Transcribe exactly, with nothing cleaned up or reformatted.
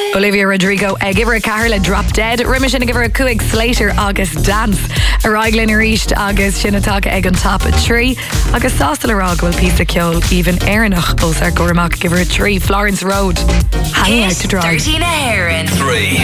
Olivia Rodrigo uh, give her a Carla Drop Dead. Rimmer sin give her a Cuig Slater August Dance. Araglin Arist August Shinataka Egg on Top a Tree. August Sostal Arag will piece of Kjol. Even Erinach Ulsar Goramak give her a tree. Florence Road hanging out to dry. thirteen a Heron. Three.